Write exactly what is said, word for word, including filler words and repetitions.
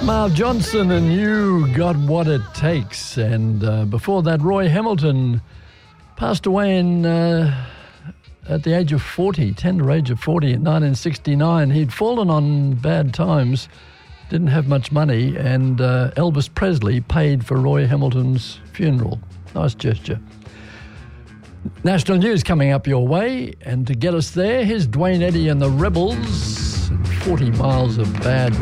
Marv Johnson and You Got What It Takes. And uh, before that, Roy Hamilton passed away in uh, at the age of forty, tender age of forty in nineteen sixty-nine. He'd fallen on bad times, didn't have much money, and uh, Elvis Presley paid for Roy Hamilton's funeral. Nice gesture. National news coming up your way, and to get us there, here's Dwayne Eddy and the Rebels, forty miles of bad